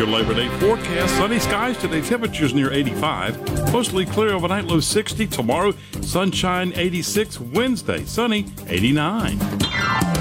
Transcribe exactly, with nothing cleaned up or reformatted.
Your Labor Day forecast. Sunny skies today. Temperatures near eighty-five. Mostly clear overnight. Low sixty. Tomorrow, sunshine eighty-six. Wednesday, sunny eighty-nine.